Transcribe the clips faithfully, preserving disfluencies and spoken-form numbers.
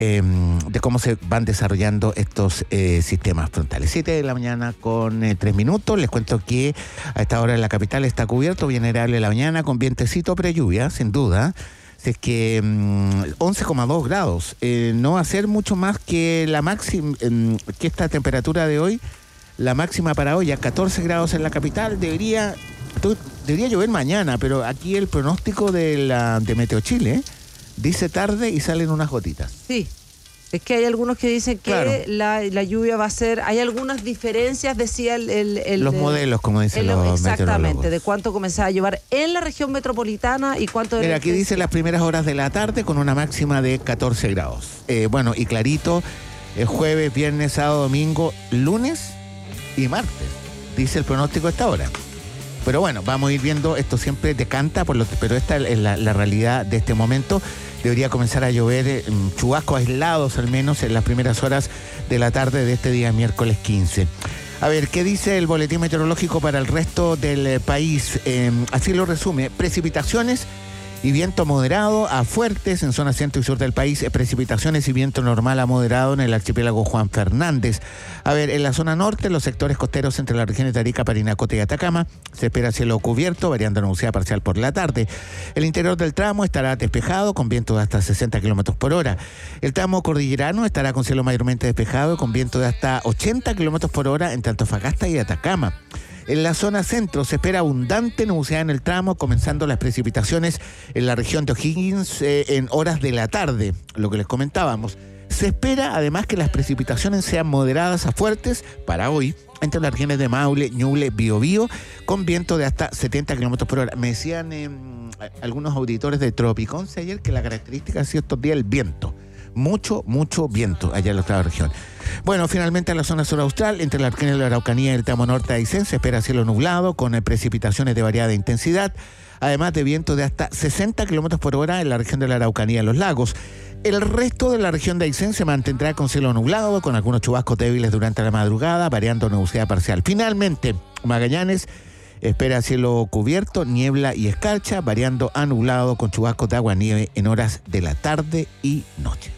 eh, de cómo se van desarrollando estos eh, sistemas frontales. siete de la mañana con eh, tres minutos. Les cuento que a esta hora en la capital está cubierto, bien agradable la mañana, con vientecito pre-lluvia, sin duda. Es que um, once coma dos grados. Eh, no va a ser mucho más que la máxima, eh, que esta temperatura de hoy. La máxima para hoy, a catorce grados en la capital. Debería, debería llover mañana, pero aquí el pronóstico de, la, de Meteo Chile dice tarde y salen unas gotitas. Sí, es que hay algunos que dicen que claro. la, la lluvia va a ser... Hay algunas diferencias, decía el... el, el los el, modelos, como dicen el, los exactamente, de cuánto comenzaba a llover en la región metropolitana y cuánto... Mira, aquí dice las primeras horas de la tarde con una máxima de catorce grados. Eh, bueno, y clarito, el jueves, viernes, sábado, domingo, lunes y martes, dice el pronóstico a esta hora. Pero bueno, vamos a ir viendo, esto siempre decanta, por lo, pero esta es la, la realidad de este momento. Debería comenzar a llover eh, chubascos aislados al menos en las primeras horas de la tarde de este día miércoles quince. A ver, ¿qué dice el boletín meteorológico para el resto del eh, país? Eh, así lo resume: precipitaciones y viento moderado a fuertes en zona centro y sur del país, precipitaciones y viento normal a moderado en el archipiélago Juan Fernández. A ver, en la zona norte, los sectores costeros entre las regiones de Arica, Parinacota y Atacama, se espera cielo cubierto, variando nubosidad parcial por la tarde. El interior del tramo estará despejado, con viento de hasta sesenta kilómetros por hora. El tramo cordillerano estará con cielo mayormente despejado, con viento de hasta ochenta kilómetros por hora entre Antofagasta y Atacama. En la zona centro se espera abundante nubosidad en el tramo, comenzando las precipitaciones en la región de O'Higgins eh, en horas de la tarde, lo que les comentábamos. Se espera además que las precipitaciones sean moderadas a fuertes para hoy entre las regiones de Maule, Ñuble, Biobío, con viento de hasta setenta kilómetros por hora. Me decían eh, algunos auditores de Tropiconce ayer que la característica ha sido estos días el viento. Mucho, mucho viento allá en la octava región. Bueno, finalmente en la zona sur austral, entre la regiones de la Araucanía y el tramo norte de Aysén, se espera cielo nublado con precipitaciones de variada intensidad, además de viento de hasta sesenta kilómetros por hora en la región de la Araucanía y los lagos. El resto de la región de Aysén se mantendrá con cielo nublado, con algunos chubascos débiles durante la madrugada, variando nubosidad parcial. Finalmente, Magallanes espera cielo cubierto, niebla y escarcha, variando a nublado con chubascos de agua nieve en horas de la tarde y noche.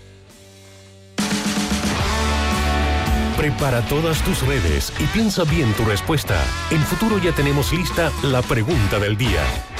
Prepara todas tus redes y piensa bien tu respuesta. En Futuro ya tenemos lista la pregunta del día.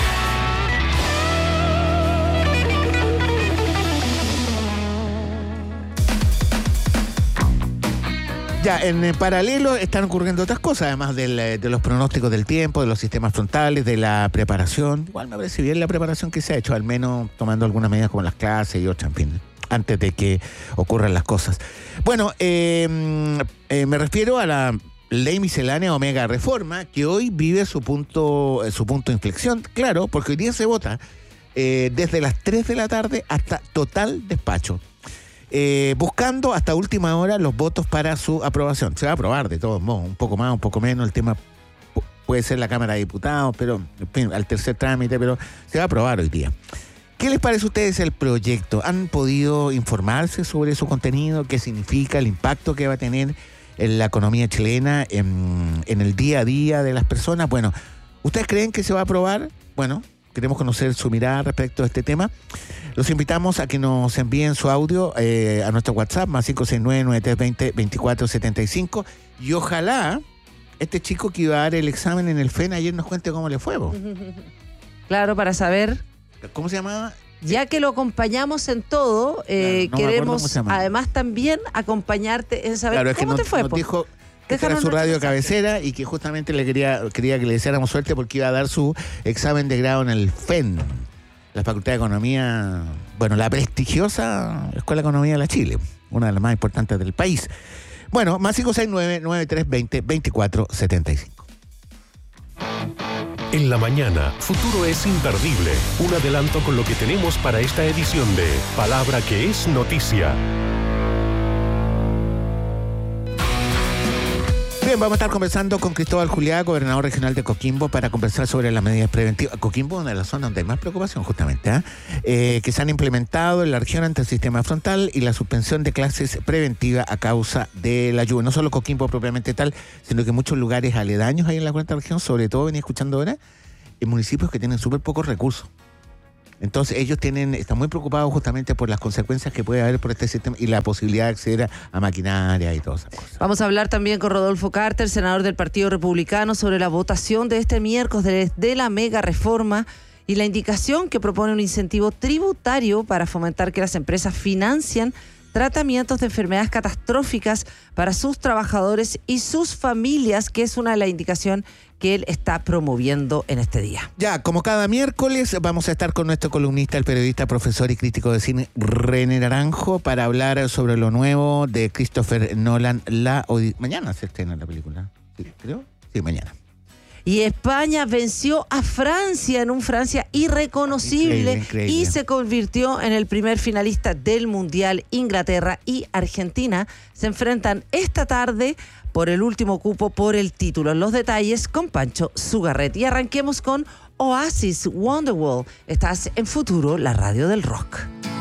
Ya, en paralelo están ocurriendo otras cosas, además del, de los pronósticos del tiempo, de los sistemas frontales, de la preparación. Igual me parece bien la preparación que se ha hecho, al menos tomando algunas medidas como las clases y otras, en fin, antes de que ocurran las cosas. Bueno, eh, eh, me refiero a la ley miscelánea Omega Reforma, que hoy vive su punto, su punto de inflexión, claro, porque hoy día se vota eh, desde las tres de la tarde hasta total despacho. Eh, buscando hasta última hora los votos para su aprobación. Se va a aprobar de todos modos, un poco más, un poco menos, el tema puede ser la Cámara de Diputados, pero en fin, al tercer trámite, pero se va a aprobar hoy día. ¿Qué les parece a ustedes el proyecto? ¿Han podido informarse sobre su contenido? ¿Qué significa el impacto que va a tener en la economía chilena, en, en el día a día de las personas? Bueno, ¿ustedes creen que se va a aprobar? Bueno, queremos conocer su mirada respecto a este tema. Los invitamos a que nos envíen su audio eh, a nuestro WhatsApp, más cinco seis nueve, nueve tres dos cero, veinticuatro setenta y cinco. Y ojalá este chico que iba a dar el examen en el F E N ayer nos cuente cómo le fue. ¿Vos? Claro, para saber. ¿Cómo se llamaba? Ya que lo acompañamos en todo, eh, claro, no queremos además también acompañarte en saber claro, cómo es que te fue. Nos dijo que era su radio cabecera y que justamente le quería, quería que le deseáramos suerte porque iba a dar su examen de grado en el F E N, la Facultad de Economía, bueno, la prestigiosa Escuela de Economía de la Chile, una de las más importantes del país. Bueno, más cinco seis nueve, nueve tres dos cero, veinticuatro setenta y cinco. En la mañana, Futuro es imperdible. Un adelanto con lo que tenemos para esta edición de Palabra que es Noticia. Bien, vamos a estar conversando con Cristóbal Juliá, gobernador regional de Coquimbo, para conversar sobre las medidas preventivas. Coquimbo es una de las zonas donde hay más preocupación, justamente, ¿eh? Eh, que se han implementado en la región ante el sistema frontal y la suspensión de clases preventivas a causa de la lluvia. No solo Coquimbo propiamente tal, sino que muchos lugares aledaños ahí en la cuarta región, sobre todo, venía escuchando ahora, en municipios que tienen súper pocos recursos. Entonces ellos tienen, están muy preocupados justamente por las consecuencias que puede haber por este sistema y la posibilidad de acceder a, a maquinaria y todas esas cosas. Vamos a hablar también con Rodolfo Carter, senador del Partido Republicano, sobre la votación de este miércoles de, de la mega reforma y la indicación que propone un incentivo tributario para fomentar que las empresas financien tratamientos de enfermedades catastróficas para sus trabajadores y sus familias, que es una de las indicaciones que él está promoviendo en este día. Ya, como cada miércoles, vamos a estar con nuestro columnista, el periodista, profesor y crítico de cine, René Naranjo, para hablar sobre lo nuevo de Christopher Nolan. La Odi- Mañana se estrena la película, ¿sí, creo? Sí, mañana. Y España venció a Francia en un Francia irreconocible, Increíble, increíble. y se convirtió en el primer finalista del Mundial. Inglaterra y Argentina se enfrentan esta tarde por el último cupo por el título. Los detalles con Pancho Zugarret. Y arranquemos con Oasis, Wonderwall. Estás en Futuro, la radio del rock.